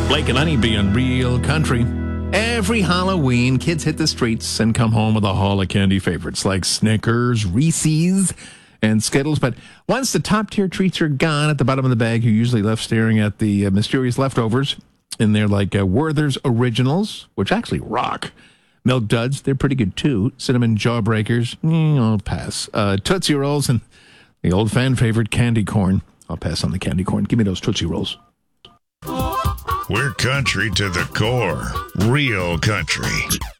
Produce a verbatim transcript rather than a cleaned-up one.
Blake and Honeybee on Real Country. Every Halloween, kids hit the streets and come home with a haul of candy favorites like Snickers, Reese's, and Skittles. But once the top-tier treats are gone at the bottom of the bag, you're usually left staring at the uh, mysterious leftovers. And they're like uh, Werther's Originals, which actually rock. Milk Duds, they're pretty good too. Cinnamon Jawbreakers, mm, I'll pass. Uh, Tootsie Rolls and the old fan favorite candy corn. I'll pass on the candy corn. Give me those Tootsie Rolls. We're country to the core. Real country.